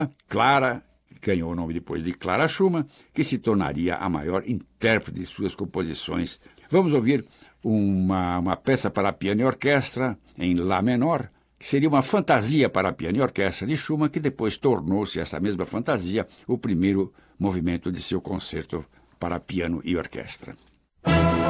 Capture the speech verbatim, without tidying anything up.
Clara, ganhou o nome depois de Clara Schumann, que se tornaria a maior intérprete de suas composições. Vamos ouvir uma, uma peça para piano e orquestra em Lá menor, que seria uma fantasia para piano e orquestra de Schumann, que depois tornou-se essa mesma fantasia o primeiro movimento de seu concerto para piano e orquestra.